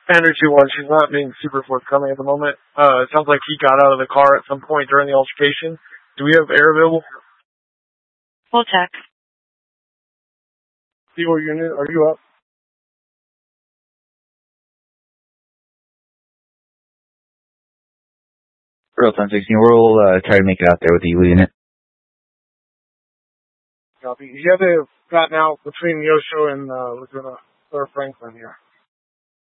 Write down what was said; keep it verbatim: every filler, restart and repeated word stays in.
Andrew two one, she's not being super forthcoming at the moment. Uh, it sounds like he got out of the car at some point during the altercation. Do we have air available? We'll check. Zero unit, are you up? Real time sixteen, we'll uh, try to make it out there with the unit. Copy. You have to have gotten out between Yosho and uh, Laguna or Franklin here.